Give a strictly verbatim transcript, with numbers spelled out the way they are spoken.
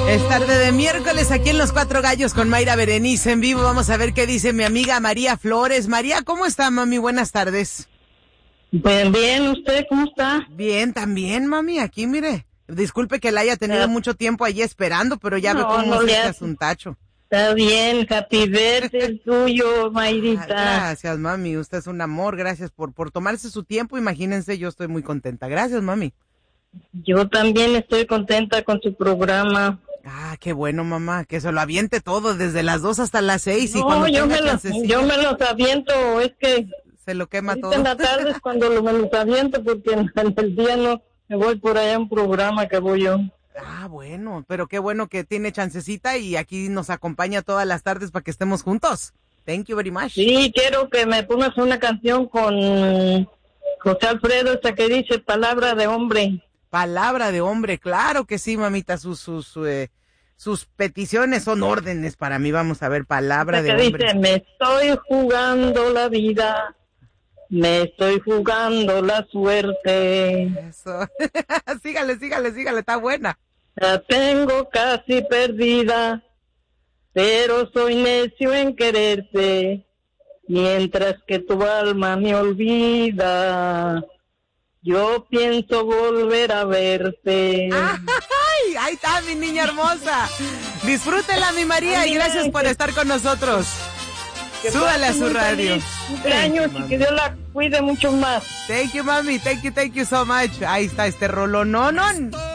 Es tarde de miércoles aquí en Los Cuatro Gallos con Mayra Berenice en vivo. Vamos a ver qué dice mi amiga María Flores. María, ¿cómo está, mami? Buenas tardes. Bien, bien, ¿usted cómo está? Bien, también, mami, aquí, mire. Disculpe que la haya tenido ya. mucho tiempo allí esperando, pero ya no, ve cómo no es este asuntacho. Está bien, happy birthday tuyo, Mayrita. Ah, gracias, mami, usted es un amor, gracias por, por tomarse su tiempo. Imagínense, yo estoy muy contenta. Gracias, mami. Yo también estoy contenta con su programa. Ah, qué bueno, mamá, que se lo aviente todo, desde las dos hasta las seis. No, y cuando yo, me los, yo me los aviento, es que... Se lo quema todo. En la tarde es cuando lo, me los aviento, porque en, en el día no, me voy por allá a un programa que voy yo. Ah, bueno, pero qué bueno que tiene chancecita y aquí nos acompaña todas las tardes para que estemos juntos. Thank you very much. Sí, quiero que me pongas una canción con José Alfredo, esa que dice Palabra de Hombre. Palabra de hombre, claro que sí, mamita, sus sus eh, sus peticiones son órdenes para mí. Vamos a ver, palabra de hombre. Dice, me estoy jugando la vida, me estoy jugando la suerte. Eso, sígale, sígale, sígale, está buena. La tengo casi perdida, pero soy necio en quererte, mientras que tu alma me olvida. Yo pienso volver a verte. ¡Ay! Ahí está mi niña hermosa. Disfrútela, mi María, Ay, y gracias que... por estar con nosotros. Súbale a su radio. Cumpleaños y que Dios la cuide mucho más. Thank you, mami. Thank you, thank you so much. Ahí está este rolón. No, no.